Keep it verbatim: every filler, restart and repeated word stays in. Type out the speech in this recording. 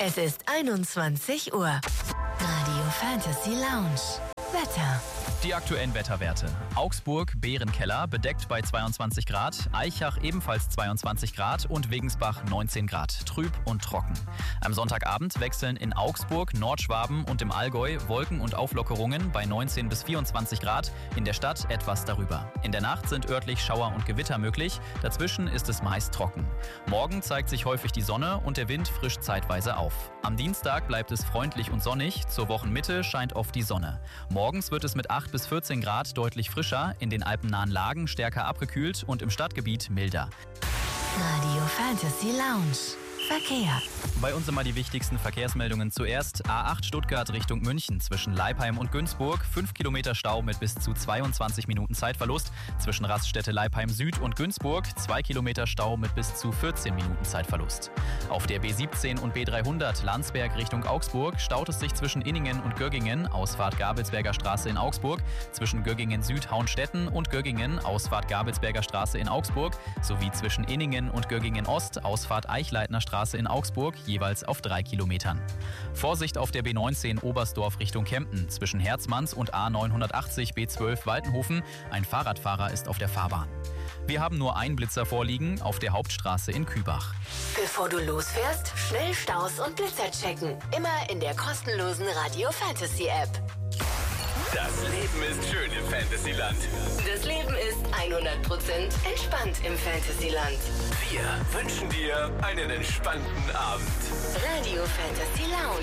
Es ist einundzwanzig Uhr. Radio Fantasy Lounge. Wetter. Die aktuellen Wetterwerte. Augsburg, Bärenkeller, bedeckt bei zweiundzwanzig Grad, Aichach ebenfalls zweiundzwanzig Grad und Wegensbach neunzehn Grad, trüb und trocken. Am Sonntagabend wechseln in Augsburg, Nordschwaben und im Allgäu Wolken und Auflockerungen bei neunzehn bis vierundzwanzig Grad, in der Stadt etwas darüber. In der Nacht sind örtlich Schauer und Gewitter möglich, dazwischen ist es meist trocken. Morgen zeigt sich häufig die Sonne und der Wind frischt zeitweise auf. Am Dienstag bleibt es freundlich und sonnig, zur Wochenmitte scheint oft die Sonne. Morgens wird es mit acht bis vierzehn Grad deutlich frischer, in den alpennahen Lagen stärker abgekühlt und im Stadtgebiet milder. Radio Fantasy Lounge. Verkehr. Bei uns immer die wichtigsten Verkehrsmeldungen zuerst. A acht Stuttgart Richtung München zwischen Leipheim und Günzburg. fünf Kilometer Stau mit bis zu zweiundzwanzig Minuten Zeitverlust. Zwischen Raststätte Leipheim Süd und Günzburg zwei Kilometer Stau mit bis zu vierzehn Minuten Zeitverlust. Auf der B siebzehn und B dreihundert Landsberg Richtung Augsburg staut es sich zwischen Inningen und Göggingen, Ausfahrt Gabelsberger Straße in Augsburg, zwischen Göggingen Süd Hauenstetten und Göggingen, Ausfahrt Gabelsberger Straße in Augsburg, sowie zwischen Inningen und Göggingen Ost, Ausfahrt Eichleitner Straße in Augsburg, jeweils auf drei Kilometern. Vorsicht auf der B neunzehn Oberstdorf Richtung Kempten, zwischen Herzmanns und A neunhundertachtzig B zwölf Waltenhofen. Ein Fahrradfahrer ist auf der Fahrbahn. Wir haben nur einen Blitzer vorliegen auf der Hauptstraße in Kübach. Bevor du losfährst, schnell Staus und Blitzer checken. Immer in der kostenlosen Radio Fantasy App. Das Leben ist schön im Fantasyland. Das Leben ist hundert Prozent entspannt im Fantasyland. Wir wünschen dir einen entspannten Abend. Radio Fantasy Lounge.